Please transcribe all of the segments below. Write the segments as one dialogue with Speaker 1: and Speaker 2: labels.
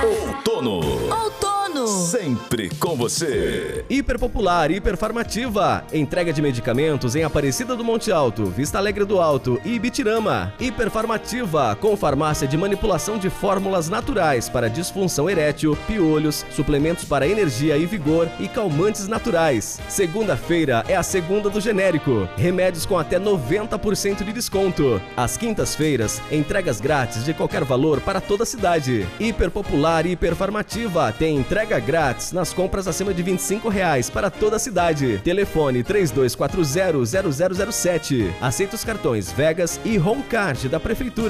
Speaker 1: Outono. Sempre com você.
Speaker 2: Hiperpopular, Hiperfarmativa. Entrega de medicamentos em Aparecida do Monte Alto, Vista Alegre do Alto e Ibitirama. Hiperfarmativa, com farmácia de manipulação de fórmulas naturais para disfunção erétil, piolhos, suplementos para energia e vigor e calmantes naturais. Segunda-feira é a segunda do genérico. Remédios com até 90% de desconto. Às quintas-feiras, entregas grátis de qualquer valor para toda a cidade. Hiperpopular e Hiperfarmativa tem entrega grátis nas compras acima de R$25 para toda a cidade. Telefone 3240-0007. Aceita os cartões Vegas e Home Card da Prefeitura.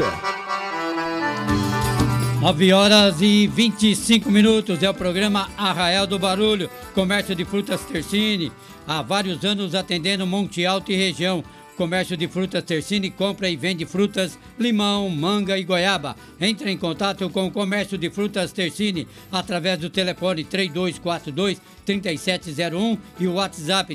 Speaker 3: 9h25 é o programa Arraial do Barulho, comércio de frutas Tersine, há vários anos atendendo Monte Alto e região. Comércio de frutas Tersine compra e vende frutas, limão, manga e goiaba. Entre em contato com o comércio de frutas Tersine através do telefone 3242-3701 e o WhatsApp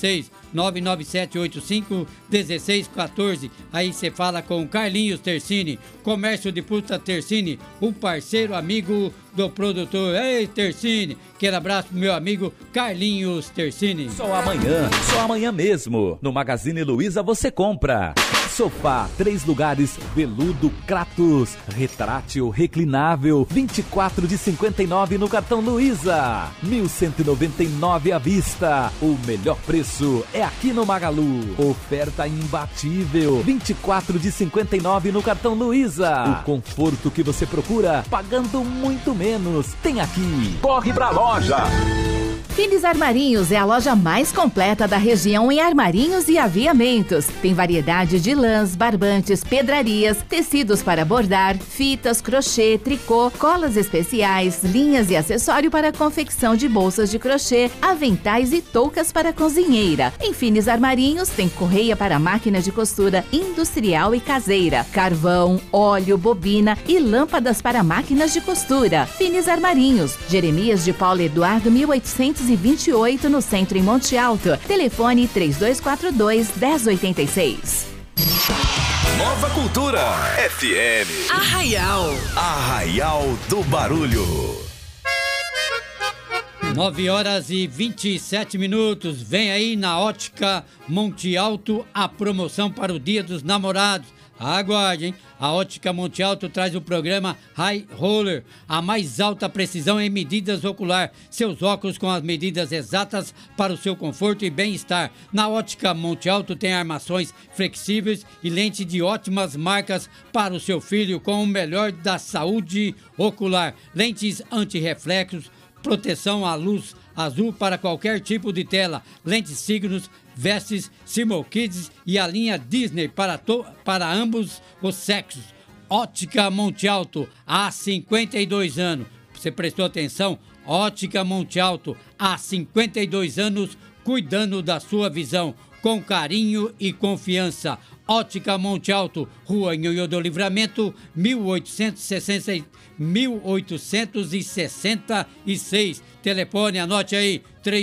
Speaker 3: 16-99785-1614. Aí você fala com Carlinhos Tersine. Comércio de frutas Tersine, o parceiro amigo do produtor. Ei, Tersine, aquele abraço pro meu amigo Carlinhos Tersine.
Speaker 4: Só amanhã mesmo. No Magazine Luiza você compra sofá, 3 lugares, veludo Kratos, retrátil reclinável, 24 de 59 no cartão Luiza, 1.199 à vista. O melhor preço é aqui no Magalu. Oferta imbatível, 24 de 59 no cartão Luiza. O conforto que você procura, pagando muito menos, tem aqui. Corre pra loja!
Speaker 5: Finis Armarinhos é a loja mais completa da região em armarinhos e aviamentos. Tem variedade de lãs, barbantes, pedrarias, tecidos para bordar, fitas, crochê, tricô, colas especiais, linhas e acessório para confecção de bolsas de crochê, aventais e toucas para cozinheira. Em Finis Armarinhos tem correia para máquina de costura industrial e caseira, carvão, óleo, bobina e lâmpadas para máquinas de costura. Finis Armarinhos, Jeremias de Paulo Eduardo 1828 no centro em Monte Alto. Telefone 3242-1086.
Speaker 1: Nova Cultura FM. Arraial do Barulho.
Speaker 3: 9h27. Vem aí na Ótica Monte Alto a promoção para o Dia dos Namorados. Aguarde, hein? A Ótica Monte Alto traz o programa High Roller, a mais alta precisão em medidas ocular. Seus óculos com as medidas exatas para o seu conforto e bem-estar. Na Ótica Monte Alto tem armações flexíveis e lentes de ótimas marcas para o seu filho com o melhor da saúde ocular. Lentes anti-reflexos, proteção à luz azul para qualquer tipo de tela, lentes signos, vestes, Simul Kids e a linha Disney para ambos os sexos. Ótica Monte Alto, há 52 anos. Você prestou atenção? Ótica Monte Alto, há 52 anos, cuidando da sua visão, com carinho e confiança. Ótica Monte Alto, Rua Nhonhô do Livramento, 1866. Telefone, anote aí,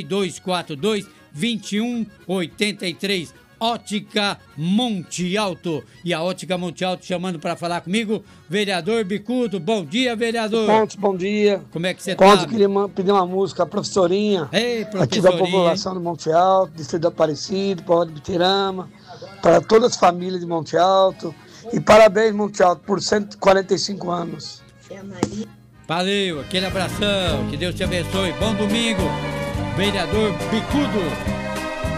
Speaker 3: 3242-2183. Ótica Monte Alto. E a Ótica Monte Alto chamando para falar comigo, vereador Bicudo. Bom dia, vereador.
Speaker 6: Pontes, bom dia.
Speaker 3: Como é que você tá?
Speaker 6: Pontes, queria pedir uma música, a professorinha.
Speaker 3: Ei, professorinha.
Speaker 6: Aqui da população do Monte Alto, Distrito do Aparecido, Povo de Bitirama, para todas as famílias de Monte Alto. E parabéns, Monte Alto, por 145 anos.
Speaker 3: Valeu, aquele abração. Que Deus te abençoe. Bom domingo, vereador Bicudo.